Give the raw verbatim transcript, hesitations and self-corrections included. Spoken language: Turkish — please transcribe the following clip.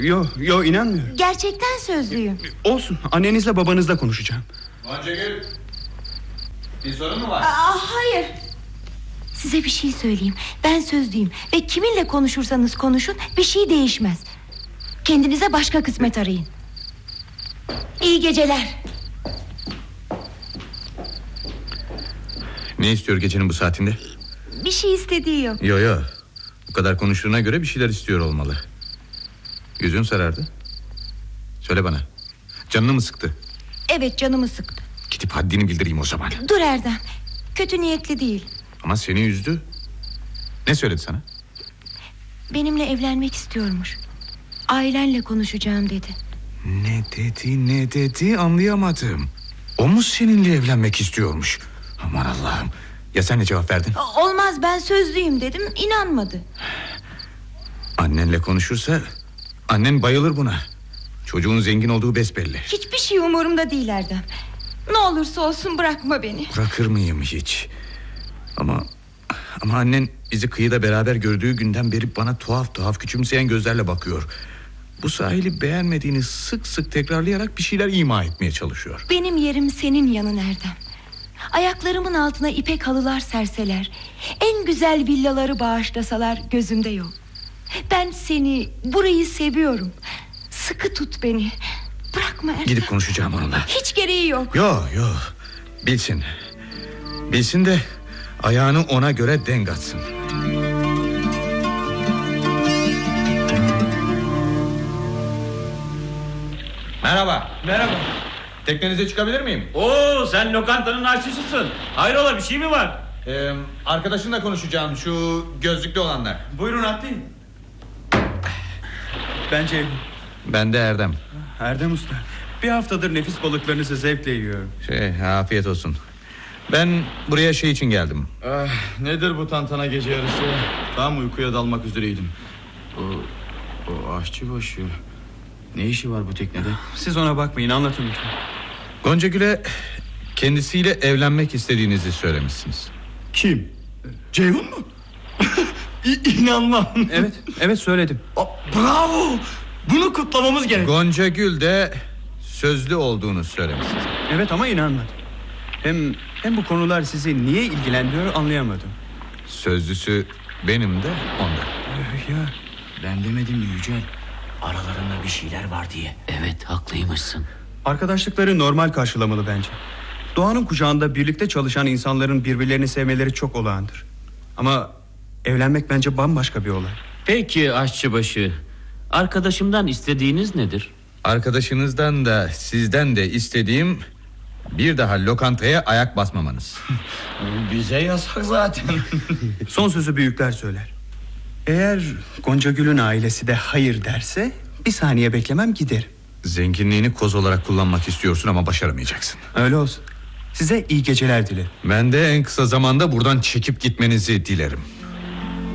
Yo yo inanmıyorum. Gerçekten sözlüyüm. Olsun, annenizle babanızla konuşacağım. Goncagül, bir sorun mu var? Aa, hayır. Size bir şey söyleyeyim. Ben sözlüyüm ve kiminle konuşursanız konuşun bir şey değişmez. Kendinize başka kısmet arayın. İyi geceler. Ne istiyor gecenin bu saatinde? Bir şey istediği yok. Yo yo, bu kadar konuştuğuna göre bir şeyler istiyor olmalı. Yüzün sarardı. Söyle bana, canını mı sıktı? Evet, canımı sıktı. Gidip haddini bildireyim o zaman. Dur Erdem, kötü niyetli değil. Ama seni üzdü. Ne söyledi sana? Benimle evlenmek istiyormuş. Ailenle konuşacağım dedi. Ne dedi ne dedi anlayamadım. O mu seninle evlenmek istiyormuş? Aman Allah'ım. Ya sen ne cevap verdin? Olmaz, ben sözlüyüm dedim, inanmadı. Annenle konuşursa annen bayılır buna. Çocuğun zengin olduğu besbelli. Hiçbir şey umurumda değil Erdem. Ne olursa olsun bırakma beni. Bırakır mıyım hiç? Ama ama annen bizi kıyıda beraber gördüğü günden beri bana tuhaf tuhaf küçümseyen gözlerle bakıyor. Bu sahili beğenmediğini sık sık tekrarlayarak bir şeyler ima etmeye çalışıyor. Benim yerim senin yanın Erdem. Ayaklarımın altına ipek halılar serseler, en güzel villaları bağışlasalar gözümde yok. Ben seni, burayı seviyorum. Sıkı tut beni. Bırakma Erdem. Gidip konuşacağım onunla. Hiç gereği yok. Yok yok. Bilsin. Bilsin de ayağını ona göre denk atsın. Merhaba. Merhaba. Teknenize çıkabilir miyim? Oo, sen lokantanın aşçısısın. Hayrola, bir şey mi var? Ee, arkadaşınla konuşacağım, şu gözlüklü olanlar. Buyurun, atlayın. Ben Ceyhun. Ben de Erdem. Erdem Usta. Bir haftadır nefis balıklarınızı zevkle yiyorum. Şey, afiyet olsun. Ben buraya şey için geldim. Ah, nedir bu tantana gece yarısı? Tam uykuya dalmak üzereydim. O, o aşçıbaşı. Ne işi var bu teknede? Siz ona bakmayın, anlatın lütfen. Goncagül'e kendisiyle evlenmek istediğinizi söylemişsiniz. Kim? Ceyhun mu? İnanmam. Evet, evet söyledim. Bravo! Bunu kutlamamız gerek. Goncagül de sözlü olduğunu söylemişsiniz. Evet ama inanmadım. Hem hem bu konular sizi niye ilgilendiriyor anlayamadım. Sözlüsü benim de ondan. Ee, ya Ben demedim mi Yücel? Aralarında bir şeyler var diye. Evet, haklıymışsın. arkadaşlıkları normal karşılamalı bence. Doğanın kucağında birlikte çalışan insanların birbirlerini sevmeleri çok olağandır. Ama evlenmek bence bambaşka bir olay. Peki aşçıbaşı, arkadaşımdan istediğiniz nedir? Arkadaşınızdan da sizden de istediğim bir daha lokantaya ayak basmamanız. Bize yasak zaten. Son sözü büyükler söyler. Eğer Goncagül'ün ailesi de hayır derse bir saniye beklemem giderim. Zenginliğini koz olarak kullanmak istiyorsun ama başaramayacaksın. Öyle olsun. Size iyi geceler dilerim. Ben de en kısa zamanda buradan çekip gitmenizi dilerim.